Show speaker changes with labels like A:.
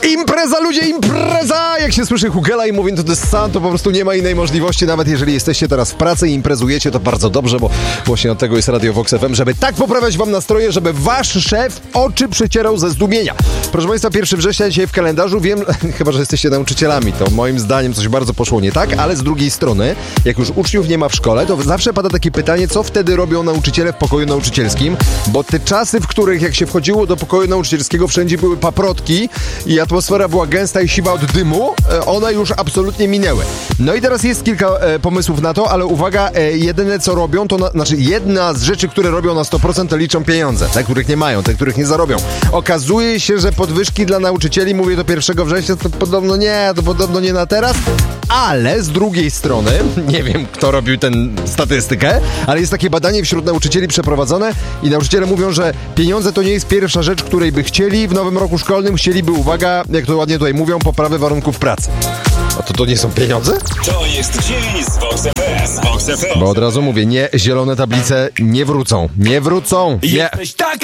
A: Impreza, ludzie, impreza! Jak się słyszy Hugela i Moving to the Sun, to po prostu nie ma innej możliwości, nawet jeżeli jesteście teraz w pracy i imprezujecie, to bardzo dobrze, bo właśnie od tego jest Radio Vox FM, żeby tak poprawiać wam nastroje, żeby wasz szef oczy przecierał ze zdumienia. Proszę Państwa, 1 września dzisiaj w kalendarzu, wiem, chyba że jesteście nauczycielami, to moim zdaniem coś bardzo poszło nie tak, ale z drugiej strony, jak już uczniów nie ma w szkole, to zawsze pada takie pytanie, co wtedy robią nauczyciele w pokoju nauczycielskim, bo te czasy, w których jak się wchodziło do pokoju nauczycielskiego, wszędzie były paprotki i atmosfera była gęsta i siwa od dymu, one już absolutnie minęły. No i teraz jest kilka pomysłów na to, ale uwaga, jedyne co robią, to jedna z rzeczy, które robią na 100%, to liczą pieniądze, te, których nie mają, te, których nie zarobią. Okazuje się, że podwyżki dla nauczycieli, mówię do 1 września, to podobno nie na teraz, ale z drugiej strony, nie wiem kto robił tę statystykę, ale jest takie badanie wśród nauczycieli przeprowadzone i nauczyciele mówią, że pieniądze to nie jest pierwsza rzecz, której by chcieli w nowym roku szkolnym, chcieliby, uwaga, jak to ładnie tutaj mówią, poprawy warunków pracy. A to nie są pieniądze?
B: To jest dzień z Vox FM.
A: Bo od razu mówię, nie, zielone tablice nie wrócą. Nie wrócą. Nie.
B: Jesteś taka